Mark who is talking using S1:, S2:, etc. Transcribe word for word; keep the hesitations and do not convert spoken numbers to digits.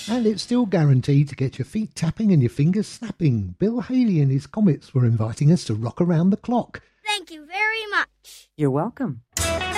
S1: And it's still guaranteed to get your feet tapping and your fingers snapping. Bill Haley and his Comets were inviting us to rock around the clock.
S2: Thank you very much.
S3: You're welcome.